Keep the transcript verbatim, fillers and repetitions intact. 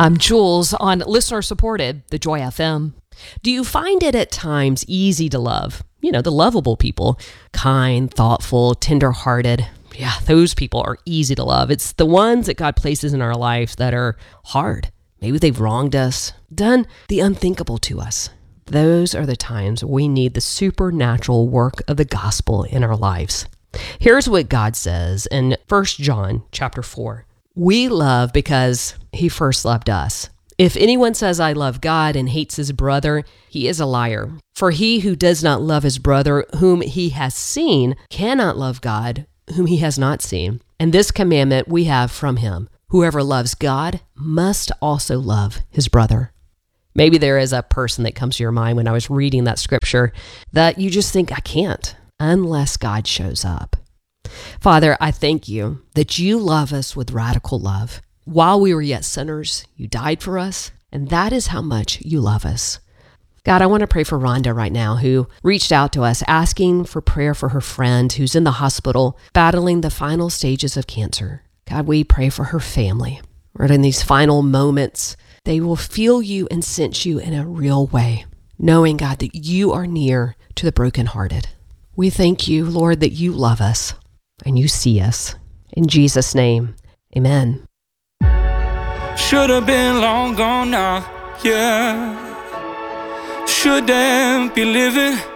I'm Jules on listener-supported The Joy F M. Do you find it at times easy to love? You know, the lovable people. Kind, thoughtful, tender-hearted. Yeah, those people are easy to love. It's the ones that God places in our lives that are hard. Maybe they've wronged us, done the unthinkable to us. Those are the times we need the supernatural work of the gospel in our lives. Here's what God says in First John chapter four. We love because he first loved us. If anyone says, I love God and hates his brother, he is a liar. For he who does not love his brother whom he has seen cannot love God whom he has not seen. And this commandment we have from him. Whoever loves God must also love his brother. Maybe there is a person that comes to your mind when I was reading that scripture that you just think, I can't unless God shows up. Father, I thank you that you love us with radical love. While we were yet sinners, you died for us, and that is how much you love us. God, I want to pray for Rhonda right now, who reached out to us asking for prayer for her friend who's in the hospital battling the final stages of cancer. God, we pray for her family. Lord, in these final moments, they will feel you and sense you in a real way, knowing, God, that you are near to the brokenhearted. We thank you, Lord, that you love us and you see us. In Jesus' name, amen. Should have been long gone now, yeah. Shouldn't be living